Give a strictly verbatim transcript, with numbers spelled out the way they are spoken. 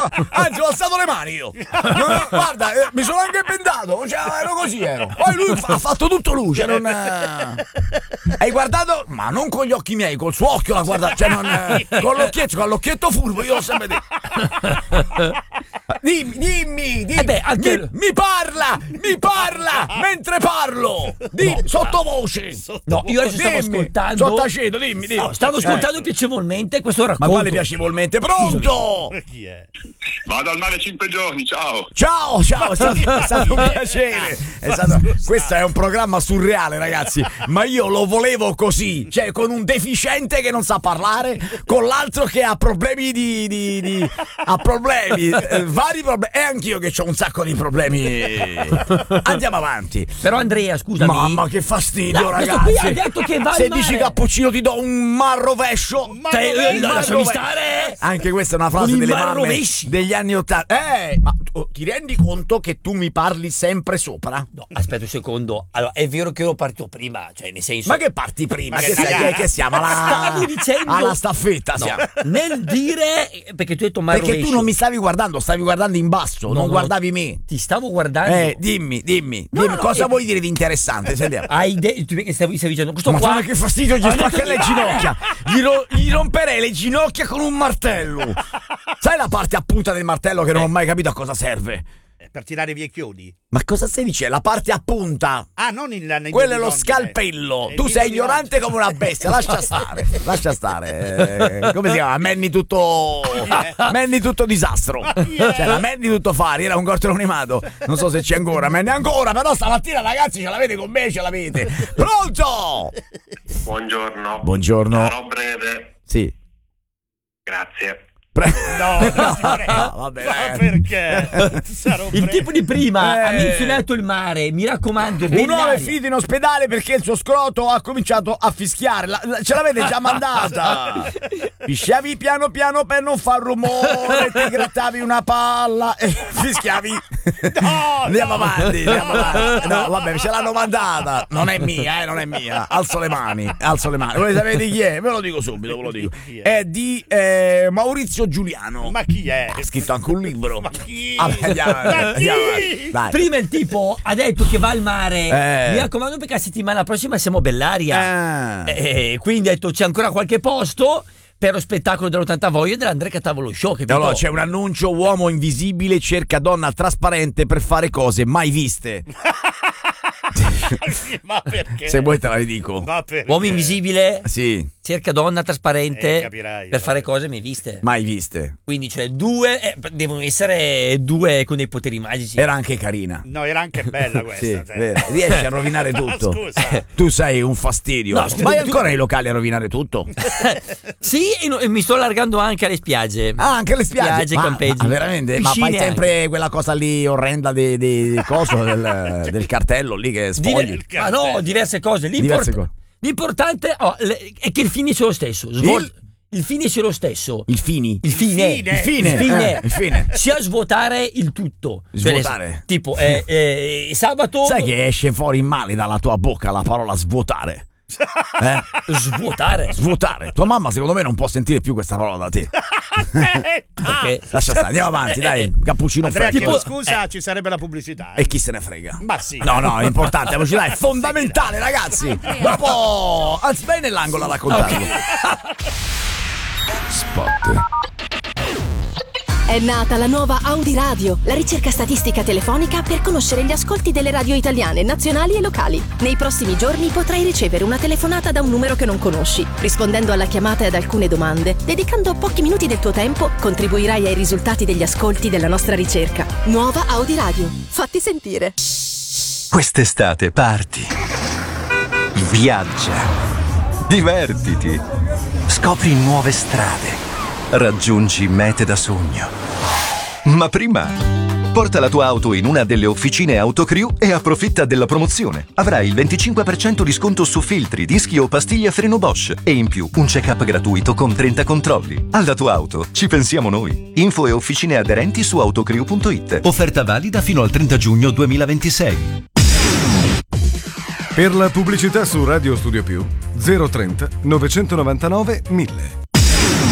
Anzi, ho alzato le mani io. No, guarda, eh, mi sono anche bendato, cioè, ero così ero. Poi lui fa, ha fatto tutto lui, cioè non hai guardato, ma non con gli occhi miei, col suo occhio la guarda, cioè non con l'occhietto, con l'occhietto furbo, io l'ho sempre detto. Dimmi, dimmi, dimmi. Eh beh, anche... mi, mi parla, mi parla mentre parlo. Dimmi, no, sottovoce. No, io adesso stavo dimmi, ascoltando. Sottaceto, dimmi, dimmi. No, stavo ascoltando eh. piacevolmente questo racconto. Ma quale piacevolmente? Pronto? Chi è? Vado al mare cinque giorni, ciao. Ciao, ciao, è stato, è stato un piacere. È stato, questo è un programma surreale, ragazzi. Ma io lo volevo così, cioè con un deficiente che non sa parlare, con l'altro che ha problemi di, di, di ha problemi, eh, vari problemi. E anch'io che ho un sacco di problemi. Andiamo avanti. Però Andrea, scusami. Mamma che fastidio, no, ragazzi. Qui ha detto che va Se al dici mare. cappuccino ti do un marrovescio. Te, lasciami stare. Anche questa è una frase Con delle i mamme marrovesci. degli anni ottanta. Eh, ma tu, ti rendi conto che tu mi parli sempre sopra? No, aspetta un secondo. Allora, è vero che ero partito prima, cioè nel senso. Ma che parti prima? Ma Che, che sei, che, che siamo alla, Stavo dicendo alla staffetta? no, Siamo. Nel dire perché tu hai detto marrovescio. Perché tu non mi stavi guardando, stavi guardando in basso, No, non no, guardavi me. Ti stavo guardando. Eh, dimmi, dimmi, No, dimmi no, cosa eh, vuoi dire di interessante? Sentiamo. Hai idea? Tu che stavi, stavi dicendo questo Ma qua. guarda che fastidio, gli Ah, spacca le ginocchia. Gli, ro- gli romperei le ginocchia con un martello. Sai la parte a punta del martello che non ho mai capito a cosa serve? Per tirare via i chiodi? Ma cosa stai dicendo? La parte a punta. Ah, non il nei Quello è lo bidon, scalpello. eh. Tu Eh, sei bidon. ignorante come una bestia. Lascia stare. Lascia stare. Eh, come si chiama? Manny tutto. Manny tutto disastro. Cioè, la Manny tutto fare. Era un cartone animato. Non so se c'è ancora. Manny ancora. Però stamattina, ragazzi, ce l'avete con me. Ce l'avete. Pronto? Buongiorno. Buongiorno. Sarò breve. Sì. Grazie. Pre- No, no, no, vabbè, ma ragazzi. perché? Sarò Il pre- tipo di prima ha Eh. menzionato il mare, mi raccomando. Un uomo è bell'aria. finito in ospedale perché il suo scroto ha cominciato a fischiare. La- la- ce l'avete già mandata. Fischiavi piano piano per non far rumore, ti grattavi una palla e fischiavi. No, Andiamo no. avanti, andiamo avanti. No, vabbè, ce l'hanno mandata. Non è mia, eh, non è mia. Alzo le mani, alzo le mani. Volete sapere chi è? Ve lo dico subito, ve lo dico. Chi è? È di eh, Maurizio Giuliano. Ma chi è? Ha scritto anche un libro. Ma chi? Ah, beh, andiamo, Ma chi? andiamo avanti. Dai. Prima il tipo ha detto che va al mare. Eh. Mi raccomando perché la settimana prossima siamo a Bellaria. Ah. E quindi ha detto c'è ancora qualche posto per lo spettacolo dell'ottanta Voglio dell'Andrea Catavolo Show. Capito? Allora, c'è un annuncio: uomo invisibile cerca donna trasparente per fare cose mai viste. Ma perché? Se vuoi te la ridico. Ma perché? Uomo invisibile Sì, cerca donna trasparente Eh, capirai, per no. fare cose mai viste. mai viste. Quindi cioè due eh, devono essere due con dei poteri magici. Era anche carina. No, era anche bella questa. Sì, te. vero. Riesci a rovinare tutto. Scusa. Tu sei un fastidio. No, scusa, Vai tu- ancora nei locali a rovinare tutto? Sì, e, no- e mi sto allargando anche alle spiagge. Ah, anche le spiagge. Spiagge, ma, campeggi. ma veramente? Ma Piscine fai sempre quella cosa lì orrenda di, di, di coso del, del cartello lì che sfogli. Diver- ah no, diverse cose. L'import- Diverse cose. L'importante oh, le- è che il fine sia lo stesso. Svol- Il- il fine sia lo stesso. Il fini. Il fine, fine. Il fine. il fine. Eh, il fine. Sia svuotare il tutto. Cioè, Svuotare. tipo, eh, eh, sabato. Sai che esce fuori male dalla tua bocca la parola svuotare? Eh? Svuotare. Svuotare. Tua mamma secondo me non può sentire più questa parola da te. Perché? Lascia stare, andiamo avanti, dai. Cappuccino Andrea, freddo. chiedo scusa, ci sarebbe la pubblicità. eh. E chi se ne frega? Ma sì. No, no, è importante, la pubblicità è fondamentale, ragazzi. Dopo, anzi, vai nell'angolo a raccontarlo. Spot. È nata la nuova Audi Radio, la ricerca statistica telefonica per conoscere gli ascolti delle radio italiane, nazionali e locali. Nei prossimi giorni potrai ricevere una telefonata da un numero che non conosci. Rispondendo alla chiamata e ad alcune domande, dedicando pochi minuti del tuo tempo, contribuirai ai risultati degli ascolti della nostra ricerca. Nuova Audi Radio. Fatti sentire. Quest'estate parti, viaggia, divertiti, scopri nuove strade, raggiungi mete da sogno. Ma prima, porta la tua auto in una delle officine Autocrew e approfitta della promozione. Avrai il venticinque per cento di sconto su filtri, dischi o pastiglie a freno Bosch e in più un check-up gratuito con trenta controlli. Alla tua auto ci pensiamo noi. Info e officine aderenti su autocrew punto it. Offerta valida fino al trenta giugno duemilaventisei. Per la pubblicità su Radio Studio Più zero trenta novecentonovantanove mille.